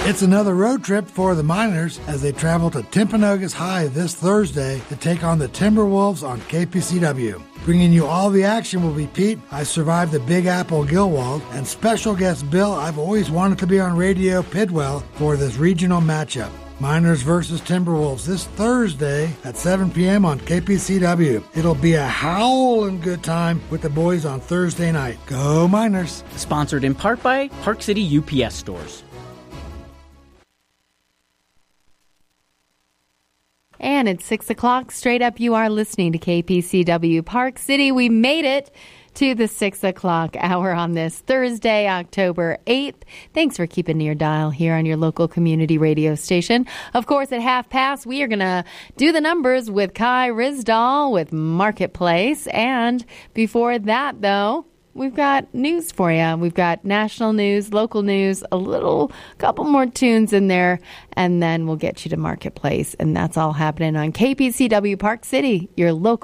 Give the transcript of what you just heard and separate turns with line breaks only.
It's another road trip for the Miners as they travel to Timpanogos High this Thursday to take on the Timberwolves on KPCW. Bringing you all the action will be Pete, I Survived the Big Apple Gilwald, and special guest Bill, I've always wanted to be on radio Pidwell for this regional matchup. Miners versus Timberwolves this Thursday at 7 p.m. on KPCW. It'll be a howling good time with the boys on Thursday night. Go Miners!
Sponsored in part by Park City UPS Stores.
And it's 6 o'clock. Straight up, you are listening to KPCW Park City. We made it to the 6 o'clock hour on this Thursday, October 8th. Thanks for keeping your dial here on your local community radio station. Of course, at 5:30, we are going to do the numbers with Kai Rizdal with Marketplace. And before that, though, we've got news for you. We've got national news, local news, couple more tunes in there, and then we'll get you to Marketplace. And that's all happening on KPCW Park City, your local